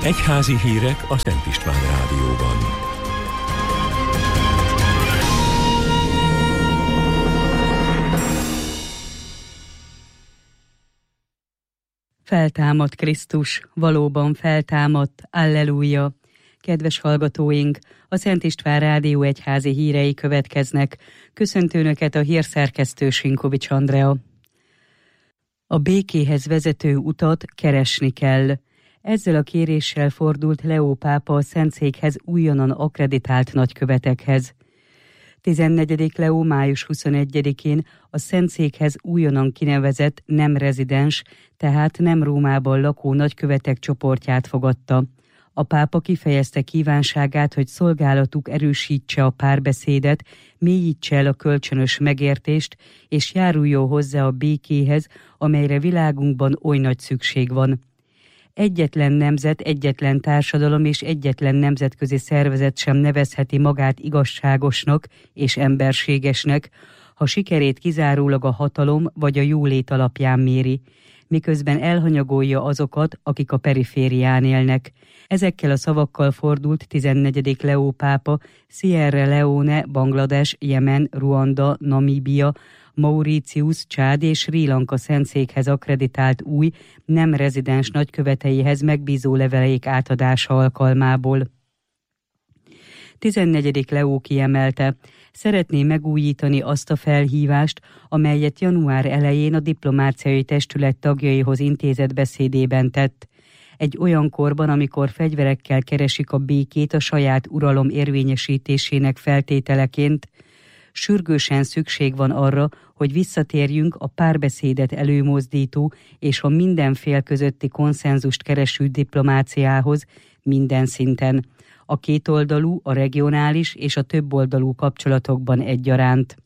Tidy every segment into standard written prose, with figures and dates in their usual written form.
Egyházi hírek a Szent István Rádióban. Feltámadt Krisztus, valóban feltámadt, alleluja! Kedves hallgatóink, a Szent István Rádió egyházi hírei következnek. Köszöntő Önöket a hírszerkesztő Sinkovics Andrea. A békéhez vezető utat keresni kell. Ezzel a kéréssel fordult Leó pápa a Szentszékhez újonnan akkreditált nagykövetekhez. 14. Leó május 21-én a Szentszékhez újonnan kinevezett nem rezidens, tehát nem Rómában lakó nagykövetek csoportját fogadta. A pápa kifejezte kívánságát, hogy szolgálatuk erősítse a párbeszédet, mélyítse el a kölcsönös megértést, és járuljon hozzá a békéhez, amelyre világunkban oly nagy szükség van. Egyetlen nemzet, egyetlen társadalom és egyetlen nemzetközi szervezet sem nevezheti magát igazságosnak és emberségesnek, ha sikerét kizárólag a hatalom vagy a jólét alapján méri, miközben elhanyagolja azokat, akik a periférián élnek. Ezekkel a szavakkal fordult 14. Leó pápa Sierra Leone, Banglades, Jemen, Ruanda, Namíbia, Mauritius, Csád és Srí Lanka Szentszékhez akkreditált új, nem rezidens nagyköveteihez megbízó leveleik átadása alkalmából. 14. Leó kiemelte, szeretné megújítani azt a felhívást, amelyet január elején a diplomáciai testület tagjaihoz intézett beszédében tett. Egy olyan korban, amikor fegyverekkel keresik a békét a saját uralom érvényesítésének feltételeként, sürgősen szükség van arra, hogy visszatérjünk a párbeszédet előmozdító és a minden fél közötti konszenzust kereső diplomáciához minden szinten, a kétoldalú, a regionális és a többoldalú kapcsolatokban egyaránt.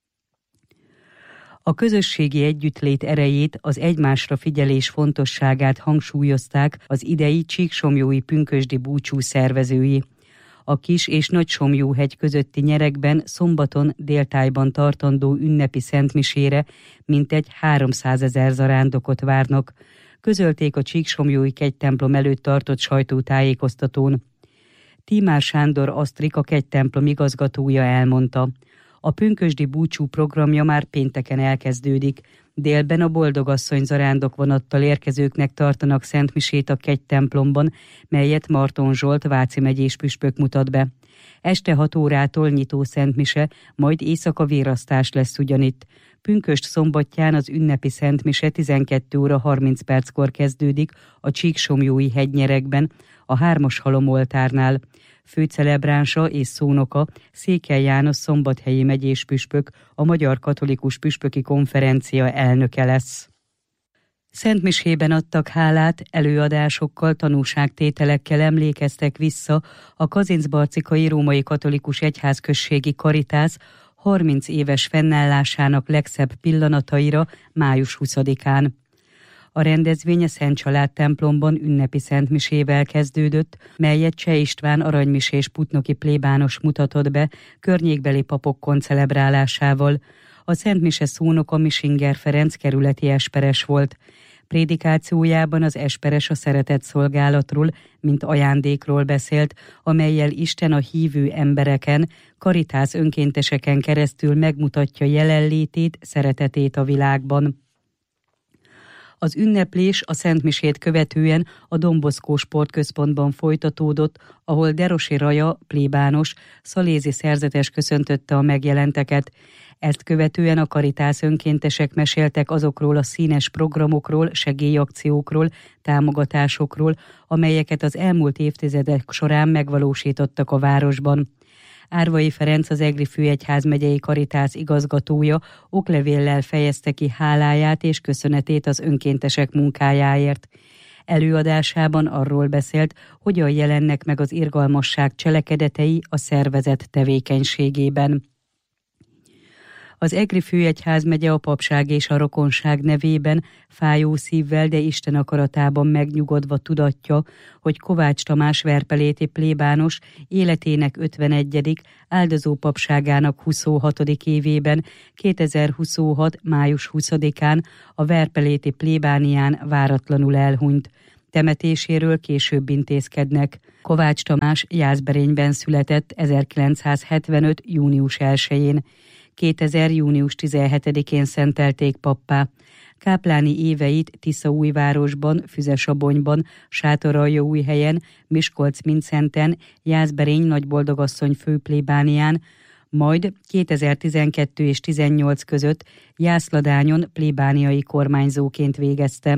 A közösségi együttlét erejét, az egymásra figyelés fontosságát hangsúlyozták az idei Csíksomlyói pünkösdi búcsú szervezői. A Kis- és Nagysomlyóhegy közötti nyerekben szombaton déltájban tartandó ünnepi szentmisére mintegy 300 000 zarándokot várnak, közölték a Csíksomlyói kegytemplom előtt tartott sajtótájékoztatón. Tímár Sándor Asztrik, a kegytemplom igazgatója elmondta, a pünkösdi búcsú programja már pénteken elkezdődik. Délben a Boldogasszony zarándok vonattal érkezőknek tartanak szentmisét a kegytemplomban, melyet Marton Zsolt Váci megyés püspök mutat be. Este 6 órától nyitó szentmise, majd éjszaka vérasztás lesz ugyanitt. Pünkösd szombatján az ünnepi szentmise 12 óra 30 perckor kezdődik a Csíksomlyói hegynyerekben, a 3-as halomoltárnál. Főcelebránsa és szónoka Székely János szombathelyi megyés püspök, a Magyar Katolikus Püspöki Konferencia elnöke lesz. Szentmisében adtak hálát, előadásokkal, tanúságtételekkel emlékeztek vissza a kazincbarcikai római katolikus egyházközségi Karitász 30 éves fennállásának legszebb pillanataira május 20-án. A rendezvény a Szent Család templomban ünnepi szentmisével kezdődött, melyet Cseh István aranymisés putnoki plébános mutatott be környékbeli papok koncelebrálásával. A szentmise szónoka Misinger Ferenc kerületi esperes volt. Prédikációjában az esperes a szeretett szolgálatról, mint ajándékról beszélt, amellyel Isten a hívő embereken, karitász önkénteseken keresztül megmutatja jelenlétét, szeretetét a világban. Az ünneplés a szentmisét követően a Don Bosco sportközpontban folytatódott, ahol Derosi Raja, plébános, szalézi szerzetes köszöntötte a megjelenteket. Ezt követően a karitász önkéntesek meséltek azokról a színes programokról, segélyakciókról, támogatásokról, amelyeket az elmúlt évtizedek során megvalósítottak a városban. Árvai Ferenc, az Egri főegyházmegyei Karitász igazgatója oklevéllel fejezte ki háláját és köszönetét az önkéntesek munkájáért. Előadásában arról beszélt, hogyan jelennek meg az irgalmasság cselekedetei a szervezet tevékenységében. Az Egri főegyházmegye a papság és a rokonság nevében fájó szívvel, de Isten akaratában megnyugodva tudatja, hogy Kovács Tamás verpeléti plébános életének 51., áldozó papságának 26. évében 2026. május 20-án a verpeléti plébánián váratlanul elhunyt. Temetéséről később intézkednek. Kovács Tamás Jászberényben született 1975. június 1-én. 2000. június 17-én szentelték pappá. Kápláni éveit Tiszaújvárosban, Füzesabonyban, Sátoraljaújhelyen, Miskolc-Mindszenten, Jászberény Nagyboldogasszony főplébánián, majd 2012 és 18 között Jászladányon plébániai kormányzóként végezte.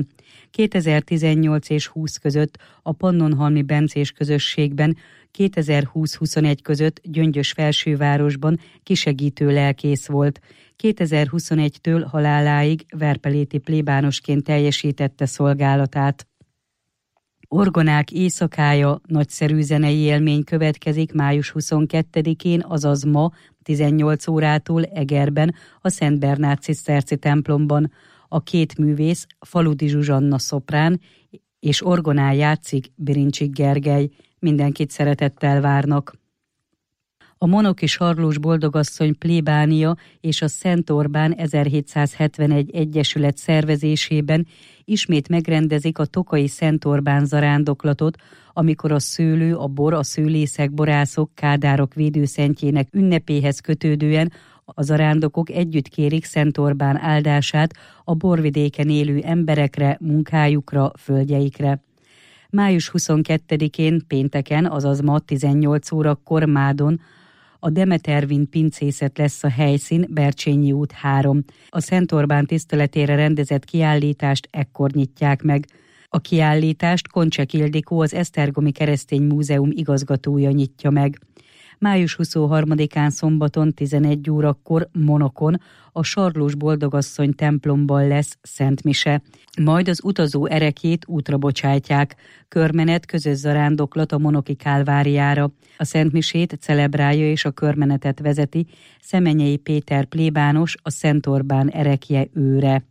2018 és 20 között a Pannonhalmi bencés közösségben, 2020-21 között Gyöngyös-Felsővárosban kisegítő lelkész volt. 2021-től haláláig verpeléti plébánosként teljesítette szolgálatát. Orgonák éjszakája nagyszerű zenei élmény következik május 22-én, azaz ma 18 órától Egerben, a Szent Bernát ciszterci templomban. A két művész, Faludi Zsuzsanna szoprán és orgonán játszik Birincsik Gergely. Mindenkit szeretettel várnak. A Monoki Sarlós Boldogasszony plébánia és a Szent Orbán 1771 egyesület szervezésében ismét megrendezik a tokai Szent Orbán zarándoklatot, amikor a szőlő, a bor, a szőlészek, borászok, kádárok védőszentjének ünnepéhez kötődően a zarándokok együtt kérik Szent Orbán áldását a borvidéken élő emberekre, munkájukra, földjeikre. Május 22-én pénteken, azaz ma 18 órakor Mádon a Demetervin pincészet lesz a helyszín, Bercsényi út 3. A Szent Orbán tiszteletére rendezett kiállítást ekkor nyitják meg. A kiállítást Koncsek Ildikó, az Esztergomi Keresztény Múzeum igazgatója nyitja meg. Május 23-án szombaton 11 órakor Monokon a Sarlós Boldogasszony templomban lesz szentmise. Majd az utazó erekjét útra bocsátják. Körmenet, közös zarándoklat a Monoki Kálváriára. A szentmisét celebrálja és a körmenetet vezeti Szemenyei Péter plébános, a Szent Orbán erekje őre.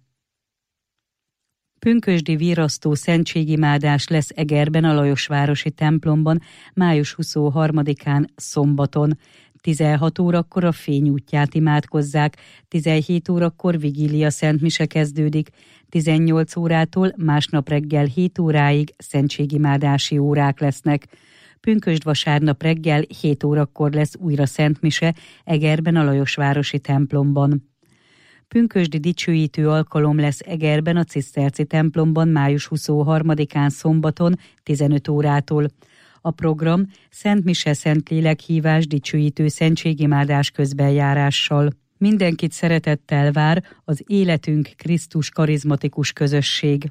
Pünkösdi virasztó szentségimádás lesz Egerben, a Lajosvárosi templomban május 23-án szombaton. 16 órakor a Fény útját imádkozzák, 17 órakor vigília szentmise kezdődik, 18 órától másnap reggel 7 óráig szentségimádási órák lesznek. Pünkösd vasárnap reggel 7 órakor lesz újra szentmise Egerben, a Lajosvárosi templomban. Pünkösdi dicsőítő alkalom lesz Egerben, a Ciszterci templomban május 23-án szombaton 15 órától. A program Szent Mise, Szentlélek hívás, dicsőítő szentségimádás közbenjárással. Mindenkit szeretettel vár az Életünk Krisztus karizmatikus közösség.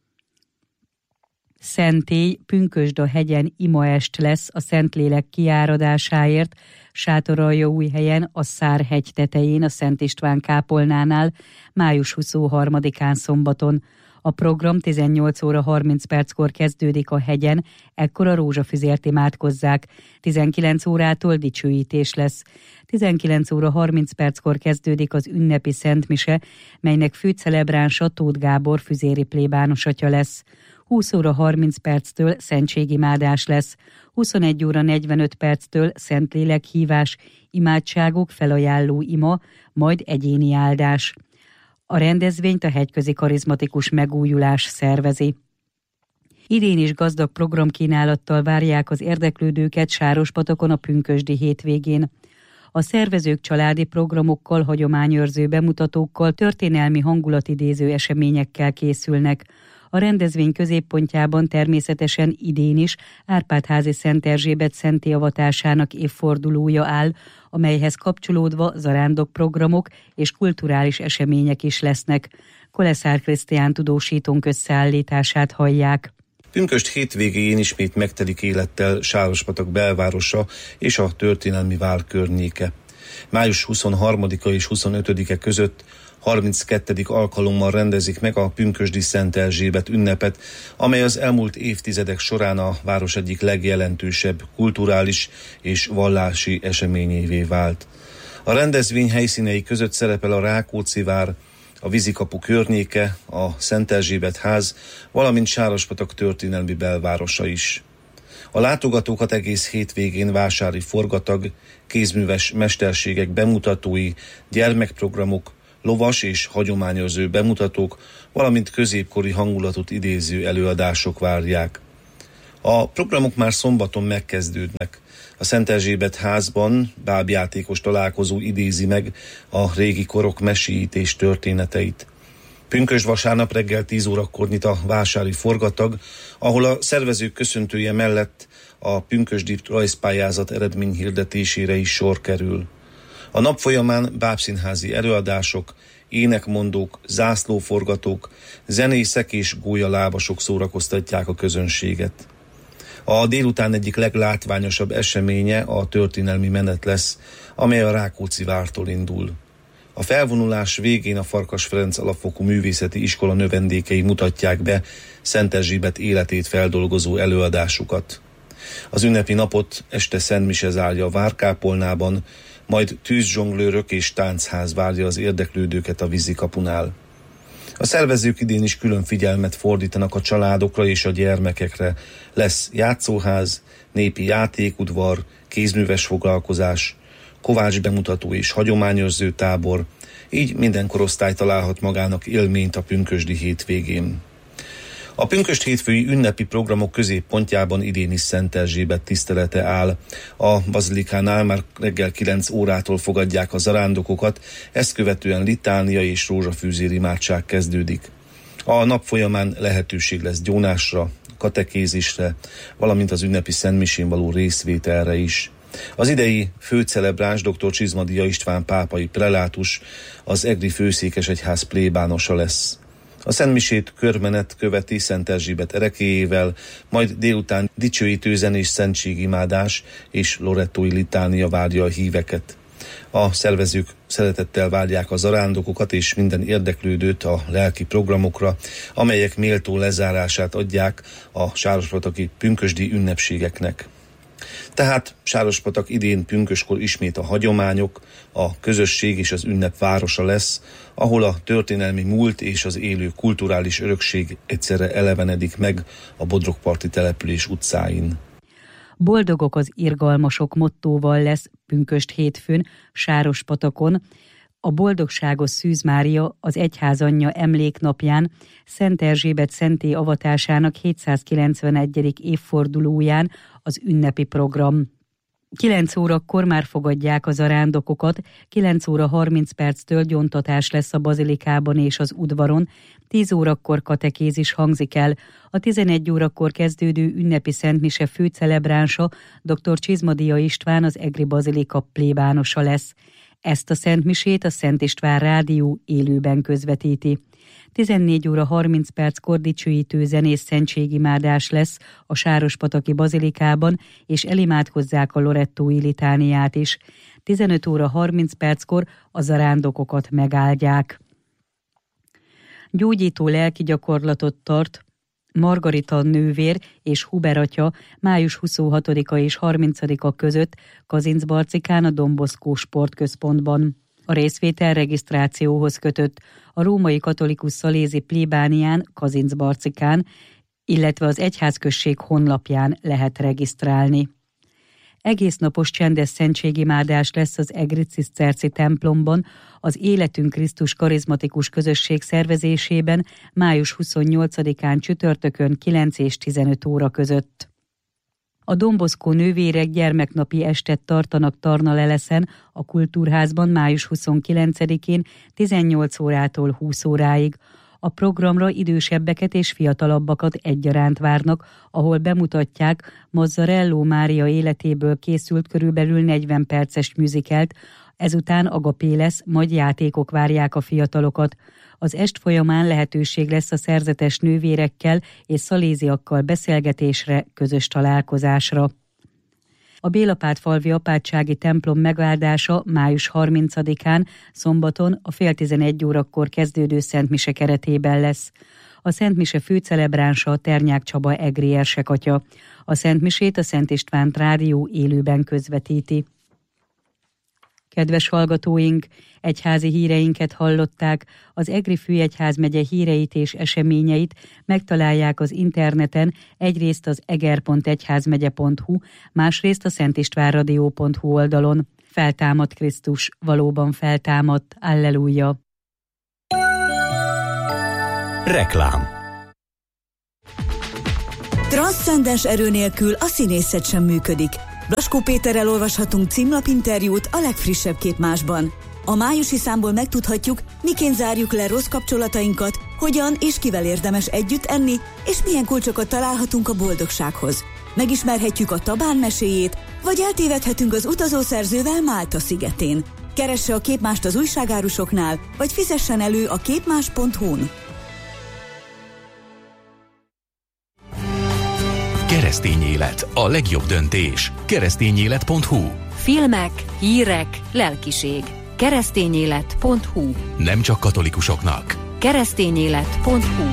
Szentély, Pünkösd-a-hegyen imaest lesz a Szentlélek kiáradásáért, Sátoraljaújhelyen, a Szárhegy tetején, a Szent István kápolnánál május 23-án szombaton. A program 18 óra 30 perckor kezdődik a hegyen, ekkor a rózsafüzért imádkozzák. 19 órától dicsőítés lesz. 19 óra 30 perckor kezdődik az ünnepi szentmise, melynek főcelebránsa Tóth Gábor füzéri plébános atya lesz. 20 óra 30 perctől szentségimádás lesz, 21 óra 45 perctől Szentlélek hívás, imádságok, felajánló ima, majd egyéni áldás. A rendezvényt a Hegyközi Karizmatikus Megújulás szervezi. Idén is gazdag programkínálattal várják az érdeklődőket Sárospatakon a pünkösdi hétvégén. A szervezők családi programokkal, hagyományőrző bemutatókkal, történelmi hangulatidéző eseményekkel készülnek. A rendezvény középpontjában természetesen idén is Árpád-házi Szent Erzsébet szentté avatásának évfordulója áll, amelyhez kapcsolódva zarándokprogramok és kulturális események is lesznek. Koleszár Krisztián tudósítónk összeállítását hallják. Pünkösd hétvégén ismét megtelik élettel Sárospatak belvárosa és a történelmi vár környéke. Május 23-a és 25-e között 32. alkalommal rendezik meg a pünkösdi Szent Erzsébet ünnepet, amely az elmúlt évtizedek során a város egyik legjelentősebb kulturális és vallási eseményévé vált. A rendezvény helyszínei között szerepel a Rákóczi vár, a Vízikapu környéke, a Szent Erzsébet ház, valamint Sárospatak történelmi belvárosa is. A látogatókat egész hétvégén vásári forgatag, kézműves mesterségek bemutatói, gyermekprogramok, lovas és hagyományőrző bemutatók, valamint középkori hangulatot idéző előadások várják. A programok már szombaton megkezdődnek. A Szent Erzsébet házban bábjátékos találkozó idézi meg a régi korok meséit és történeteit. Pünkösd vasárnap reggel 10 órakor nyit a vásári forgatag, ahol a szervezők köszöntője mellett a pünkösdi rajzpályázat eredményhirdetésére is sor kerül. A nap folyamán bábszínházi előadások, énekmondók, zászlóforgatók, zenészek és gólyalábasok szórakoztatják a közönséget. A délután egyik leglátványosabb eseménye a történelmi menet lesz, amely a Rákóczi vártól indul. A felvonulás végén a Farkas Ferenc Alapfokú Művészeti Iskola növendékei mutatják be Szent Erzsébet életét feldolgozó előadásukat. Az ünnepi napot este szentmise zárja a várkápolnában, majd tűzzsonglőrök és táncház várja az érdeklődőket a vízikapunál. A szervezők idén is külön figyelmet fordítanak a családokra és a gyermekekre. Lesz játszóház, népi játékudvar, kézműves foglalkozás, kovács bemutató és hagyományőrző tábor, így minden korosztály találhat magának élményt a pünkösdi hétvégén. A pünkösd hétfői ünnepi programok középpontjában idén is Szent Erzsébet tisztelete áll. A bazilikánál már reggel 9 órától fogadják a zarándokokat, ezt követően litánia és rózsafűzér imádság kezdődik. A nap folyamán lehetőség lesz gyónásra, katekézisre, valamint az ünnepi szentmisén való részvételre is. Az idei főcelebráns dr. Csizmadia István pápai prelátus az egri főszékesegyház plébánosa lesz. A szentmisét körmenet követi Szent Erzsébet erekéjével, majd délután dicsőítő zenés szentségimádás és lorettói litánia várja a híveket. A szervezők szeretettel várják a zarándokokat és minden érdeklődőt a lelki programokra, amelyek méltó lezárását adják a sárospataki pünkösdi ünnepségeknek. Tehát Sárospatak idén pünköskor ismét a hagyományok, a közösség és az ünnep városa lesz, ahol a történelmi múlt és az élő kulturális örökség egyszerre elevenedik meg a Bodrogparti település utcáin. Boldogok az irgalmasok mottóval lesz pünkösd hétfőn Sárospatakon a Boldogságos Szűz Mária az Egyházanyja emléknapján Szent Erzsébet szentté avatásának 791. évfordulóján az ünnepi program. 9 órakor már fogadják a zarándokokat, 9 óra 30 perctől gyóntatás lesz a bazilikában és az udvaron, 10 órakor katekézis hangzik el. A 11 órakor kezdődő ünnepi szentmise főcelebránsa dr. Csizmadia István az egri bazilika plébánosa lesz. Ezt a szentmisét a Szent István Rádió élőben közvetíti. 14 óra 30 perckor dicsőítő zenész szentségimádás lesz a Sárospataki bazilikában, és elimádkozzák a lorettói litániát is. 15 óra 30 perckor a zarándokokat megáldják. Gyógyító lelki gyakorlatot tart Margarita nővér és Huber atya május 26-a és 30-a között Kazincbarcikán a Don Bosco sportközpontban. A részvétel regisztrációhoz kötött a római katolikus szalézi plébánián Kazincbarcikán, illetve az egyházközség honlapján lehet regisztrálni. Egésznapos csendes szentségimádás lesz az egri ciszterci templomban, az Életünk Krisztus karizmatikus közösség szervezésében május 28-án csütörtökön 9 és 15 óra között. A Don Bosco nővérek gyermeknapi estet tartanak Tarnaleleszen, a Kultúrházban május 29-én 18 órától 20 óráig. A programra idősebbeket és fiatalabbakat egyaránt várnak, ahol bemutatják Mazzarello Mária életéből készült körülbelül 40 perces musicalt, ezután agapé lesz, majd játékok várják a fiatalokat. Az est folyamán lehetőség lesz a szerzetes nővérekkel és szaléziakkal beszélgetésre, közös találkozásra. A Bélapátfalvi apátsági templom megáldása május 30-án szombaton a fél 11 órakor kezdődő szentmise keretében lesz. A szentmise főcelebránsa Ternyák Csaba egri érsekatya. A szentmisét a Szent István Rádió élőben közvetíti. Kedves hallgatóink, egyházi híreinket hallották, az Egri Főegyházmegye híreit és eseményeit megtalálják az interneten, egyrészt az eger.egyházmegye.hu, másrészt a szentistvánradio.hu oldalon. Feltámadt Krisztus, valóban feltámadt, alleluja! Reklám. Transzcendens erő nélkül a színészet sem működik. Blaskó Péterrel olvashatunk címlapinterjút a legfrissebb Képmásban. A májusi számból megtudhatjuk, miként zárjuk le rossz kapcsolatainkat, hogyan és kivel érdemes együtt enni, és milyen kulcsokat találhatunk a boldogsághoz. Megismerhetjük a Tabán meséjét, vagy eltévedhetünk az utazószerzővel Málta szigetén. Keresse a Képmást az újságárusoknál, vagy fizessen elő a képmás.hu-n. Keresztény élet, a legjobb döntés. Keresztényélet.hu. Filmek, hírek, lelkiség. Keresztényélet.hu. Nem csak katolikusoknak. Keresztényélet.hu.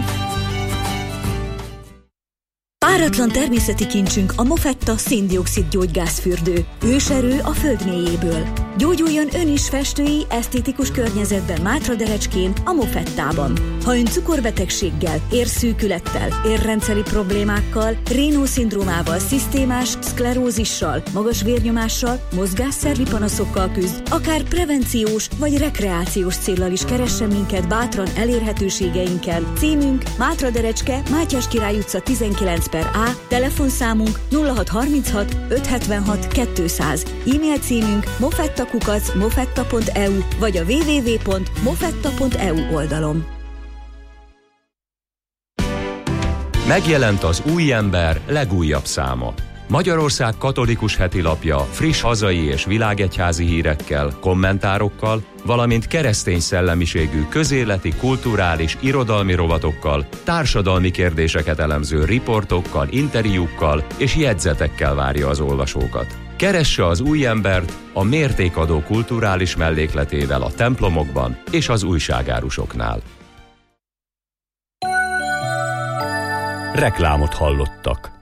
Páratlan természeti kincsünk a Mofetta szén-dioxid gyógygázfürdő. Őserő a föld mélyéből. Gyógyuljon ön is festői, esztétikus környezetben Mátraderecskén, a Mofettában. Ha ön cukorbetegséggel, érszűkülettel, érrendszeri problémákkal, Raynaud-szindrómával, szisztémás szklerózissal, magas vérnyomással, mozgásszervi panaszokkal küzd, akár prevenciós vagy rekreációs céllal is keressen minket bátran elérhetőségeinken. Címünk Mátraderecske, Mátyás Király utca 19/A, telefonszámunk 0636 576 200, e-mail címünk mofetta@mofetta.eu vagy a www.mofetta.eu oldalon. Megjelent az Új Ember legújabb száma. Magyarország katolikus hetilapja friss hazai és világegyházi hírekkel, kommentárokkal, valamint keresztény szellemiségű közéleti, kulturális, irodalmi rovatokkal, társadalmi kérdéseket elemző riportokkal, interjúkkal és jegyzetekkel várja az olvasókat. Keresse az Új Embert a mértékadó kulturális mellékletével a templomokban és az újságárusoknál. Reklámot hallottak.